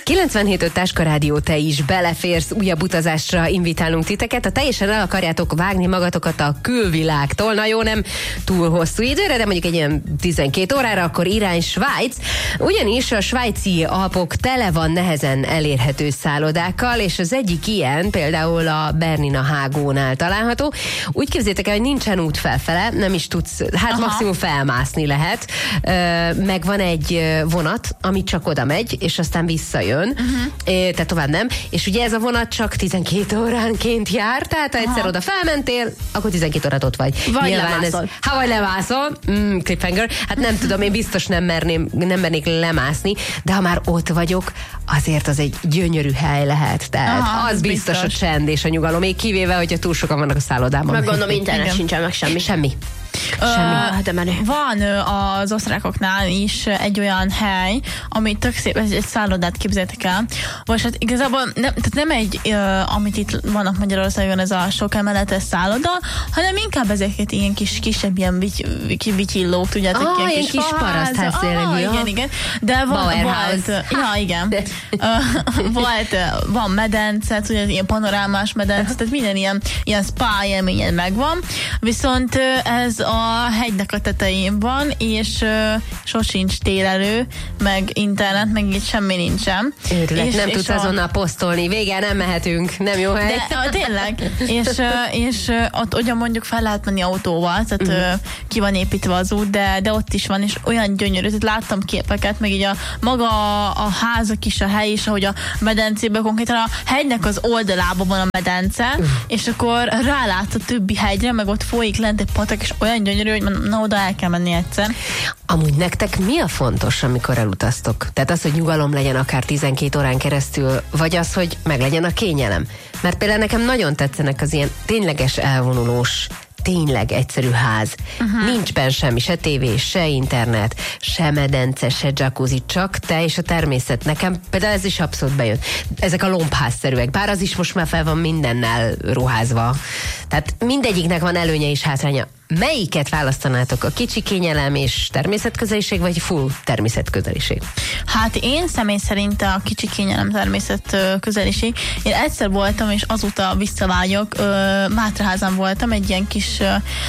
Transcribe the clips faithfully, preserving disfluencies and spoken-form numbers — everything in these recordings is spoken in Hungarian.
kilencvenhét öt Táska Rádió, te is beleférsz, újabb utazásra invitálunk titeket. Ha teljesen el akarjátok vágni magatokat a külvilágtól, na jó, nem túl hosszú időre, de mondjuk egy ilyen tizenkét órára, akkor irány Svájc. Ugyanis a svájci Alpok tele van nehezen elérhető szállodákkal, és az egyik ilyen például a Bernina Hágónál található. Úgy képzétek el, hogy nincsen út felfele, nem is tudsz, hát Aha. maximum felmászni lehet. Meg van egy vonat, ami csak oda megy, és aztán visszajön, uh-huh. tehát tovább nem. És ugye ez a vonat csak tizenkét óránként jár, tehát ha egyszer oda felmentél, akkor tizenkét órát ott vagy. Vagy lemászol. Ez, ha vagy lemászol, mm, cliffhanger, hát nem tudom, én biztos nem, merném, nem mernék lemászni, de ha már ott vagyok, azért az egy gyönyörű hely lehet, tehát Aha, az biztos, biztos a csend és a nyugalom, még kivéve, hogyha túl sokan vannak a szállodában. Meg gondolom, internet sincsen, meg semmi. Semmi. Uh, de van uh, az osztrákoknál is egy olyan hely, ami tök szép, egy, egy szállodát képzeljétek el. Vagy hát igazából nem, tehát nem egy, uh, amit itt vannak Magyarországon, ez a sok emeletes szálloda, hanem inkább ezeket ilyen kis, kisebb ilyen vityillók, tudjátok, ah, ilyen kis, kis parasztház ah, igen, igen. De van, volt, ja, igen. De. Uh, volt, van medence, ugye, ilyen panorámás medence, tehát minden ilyen, ilyen spa élményen megvan, viszont ez a hegynek a tetején van, és uh, sosincs térelő, meg internet, meg így semmi nincsen. Őrület, és, nem és tudsz a... azonnal posztolni, vége, nem mehetünk, nem jó hely. De uh, tényleg, és, uh, és uh, ott ugyan mondjuk fel lehet menni autóval, tehát uh-huh. uh, ki van építve az út, de, de ott is van, és olyan gyönyörű, tehát láttam képeket, meg így a maga a, a házak is, a hely is, ahogy a medencében konkrétan a hegynek az oldalában van a medence, uh. és akkor rálátsz a többi hegyre, meg ott folyik lent egy patak, és olyan gyönyörű, hogy na, oda el kell menni egyszer. Amúgy nektek mi a fontos, amikor elutaztok? Tehát az, hogy nyugalom legyen akár tizenkét órán keresztül, vagy az, hogy meglegyen a kényelem? Mert például nekem nagyon tetszenek az ilyen tényleges elvonulós, tényleg egyszerű ház. Uh-huh. Nincs benne semmi, se tévé, se internet, se medence, se jacuzzi, csak te és a természet. Nekem például ez is abszolút bejön. Ezek a lombházszerűek, bár az is most már fel van mindennel ruházva. Tehát mindegyiknek van előnye és hátránya. Melyiket választanátok? A kicsi kényelem és természetközeliség, vagy full természetközeliség? Hát én személy szerint a kicsi kényelem természetközeliség. Én egyszer voltam, és azóta visszavágyok. Mátraházan voltam, egy ilyen kis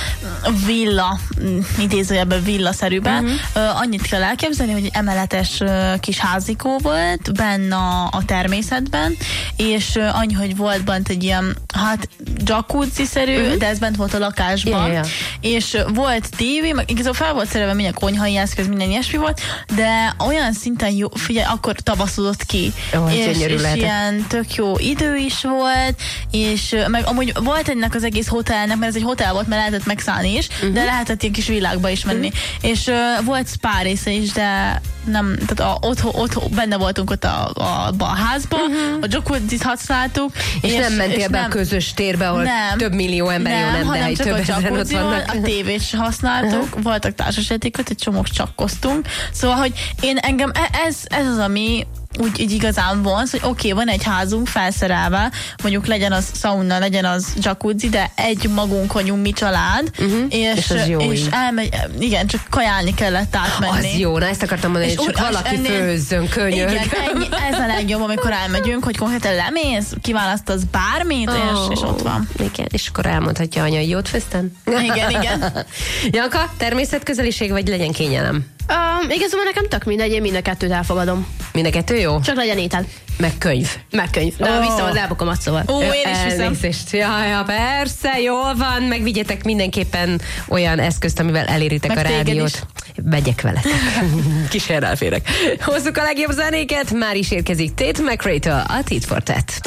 villa, idézőjelben villaszerűben. Uh-huh. Annyit kell elképzelni, hogy egy emeletes kis házikó volt benne a, a természetben, és annyi, hogy volt bent egy ilyen, hát jacuzzi-szerű, uh-huh. de ez bent volt a lakásban. Yeah, yeah. És volt tévé, meg igazából fel volt szerelve minden konyhai eszköz, minden ilyesmi volt, de olyan szinten jó, figyelj, akkor tavaszodott ki. Oh, és és ilyen tök jó idő is volt, és meg amúgy volt ennek az egész hotelnek, mert ez egy hotel volt, mert lehetett megszállni is, uh-huh. de lehetett ilyen kis világba is menni. Uh-huh. És uh, volt spa része is, de nem, tehát a, otthon, otthon, benne voltunk ott a, a, a házban, uh-huh. a jacuzzit használtuk. És, és nem mentél és be nem, a közös térbe, ahol nem, több millió ember nem, jön, nem, de egy több ezeren ott vannak. A tévét is használtuk, uh-huh. voltak társasjátékot, egy csomót csakkoztunk. Szóval, hogy én engem ez, ez az, ami úgy, úgy igazán vonz, hogy oké, okay, van egy házunk felszerelve, mondjuk legyen az sauna, legyen az jacuzzi, de egy magunk vagyunk mi család, uh-huh. és, és, és elmegy, igen, csak kajálni kellett átmenni. Az jó, na ezt akartam mondani, hogy csak valaki ennél, főzzön, könyörg. Igen, ennyi, ez a legjobb, amikor elmegyünk, hogy konkrétan lemész, kiválasztasz bármit, oh, és, és ott van. Igen, és akkor elmondhatja anya, hogy jót főztem? Igen, igen. Janka, természetközeliség, vagy legyen kényelem? Um, igazából nekem tök mindegy, én mind a kettőt elfogadom. Mind a kettő jó? Csak legyen étel. Meg könyv. Meg könyv. De oh. viszem az elbukomat, szóval. Ó, én is viszem. Elnézést. Ja, ja, persze, jól van. Megvigyetek mindenképpen olyan eszközt, amivel eléritek meg a rádiót. Megyek veletek. Kísérrel férek. Hozzuk a legjobb zenéket. Már is érkezik Tate McRae-től a Tit for Tat.